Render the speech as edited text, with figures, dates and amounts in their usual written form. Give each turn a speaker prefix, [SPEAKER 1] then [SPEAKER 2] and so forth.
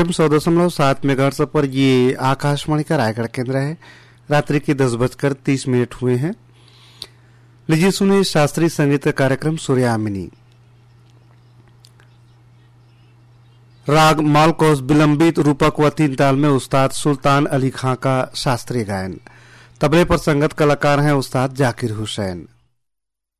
[SPEAKER 1] FM 100.7 megahertz पर ये आकाशवाणी का रायगढ़ केंद्र है। रात्रि के 10:30 हुए हैं। लीजिए सुनिए शास्त्रीय संगीत कार्यक्रम सूर्यामिनी। राग मालकोस विलंबित रूपक व तीन ताल में उस्ताद सुल्तान अली खां का शास्त्रीय गायन। तबले पर संगत कलाकार हैं उस्ताद जाकिर हुसैन।